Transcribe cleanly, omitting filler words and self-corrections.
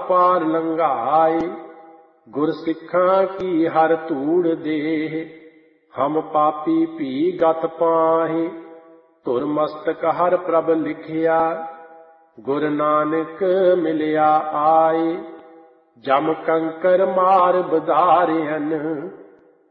पार लंघाए। गुर सिखां की हर धूड़ देह, हम पापी भी गत पाहे। धुर मस्तक हर प्रभ लिखिया, गुर नानक मिलिया आए। जम कंकर मार बधारियन,